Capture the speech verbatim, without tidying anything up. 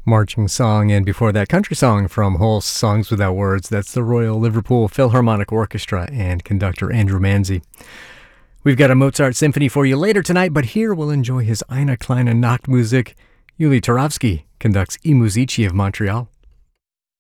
marching song, and before that, country song from Holst, Songs Without Words. That's the Royal Liverpool Philharmonic Orchestra and conductor Andrew Manzi. We've got a Mozart symphony for you later tonight, but here we'll enjoy his Eine kleine Nachtmusik. Yuli Turovsky conducts I Musici of Montreal.